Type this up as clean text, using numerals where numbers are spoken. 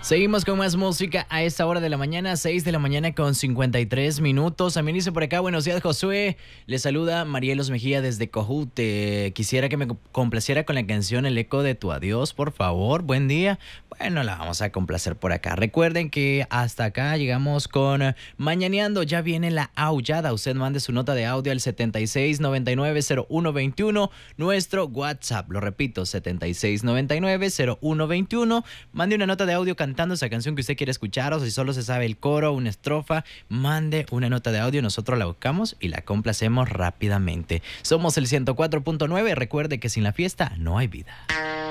Seguimos con más música a esta hora de la mañana, 6 de la mañana con 53 minutos. También dice por acá, buenos días Josué. Le saluda Marielos Mejía desde Cojute. Quisiera que me complaciera con la canción El eco de tu adiós, por favor. Buen día. Bueno, la vamos a complacer por acá. Recuerden que hasta acá llegamos con Mañaneando. Ya viene la aullada. Usted mande su nota de audio al 7699-0121. Nuestro WhatsApp, lo repito, 7699-0121. Mande una nota de audio cantando esa canción que usted quiere escuchar, o si solo se sabe el coro, una estrofa, mande una nota de audio, nosotros la buscamos y la complacemos rápidamente. Somos el 104.9, recuerde que sin la fiesta no hay vida.